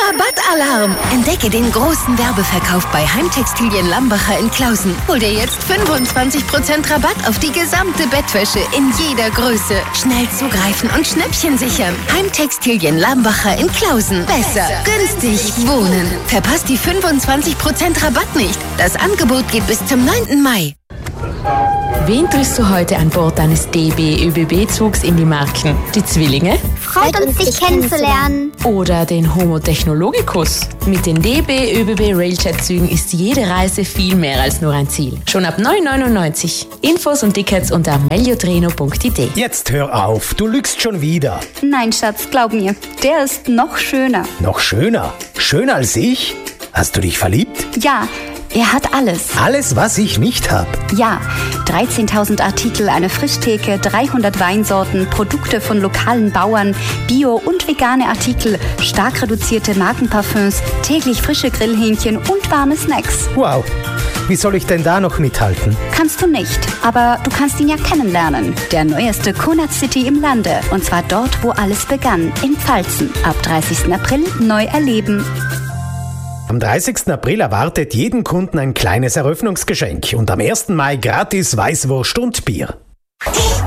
Rabattalarm! Entdecke den großen Werbeverkauf bei Heimtextilien Lambacher in Klausen. Hol dir jetzt 25% Rabatt auf die gesamte Bettwäsche in jeder Größe. Schnell zugreifen und Schnäppchen sichern. Heimtextilien Lambacher in Klausen. Besser, günstig wohnen. Verpasst die 25% Rabatt nicht. Das Angebot geht bis zum 9. Mai. Wen triffst du heute an Bord deines DB-ÖBB-Zugs in die Marken? Die Zwillinge? Freut uns, dich kennenzulernen. Oder den Homo Technologicus? Mit den DB-ÖBB-Railjet-Zügen ist jede Reise viel mehr als nur ein Ziel. Schon ab 9,99 €. Infos und Tickets unter meliotreno.it. Jetzt hör auf, du lügst schon wieder. Nein, Schatz, glaub mir, der ist noch schöner. Noch schöner? Schöner als ich? Hast du dich verliebt? Ja, er hat alles. Alles, was ich nicht hab. Ja, 13.000 Artikel, eine Frischtheke, 300 Weinsorten, Produkte von lokalen Bauern, Bio- und vegane Artikel, stark reduzierte Markenparfüms, täglich frische Grillhähnchen und warme Snacks. Wow, wie soll ich denn da noch mithalten? Kannst du nicht, aber du kannst ihn ja kennenlernen. Der neueste Konrad City im Lande. Und zwar dort, wo alles begann, in Pfalzen. Ab 30. April neu erleben. Am 30. April erwartet jeden Kunden ein kleines Eröffnungsgeschenk und am 1. Mai gratis Weißwurst und Bier.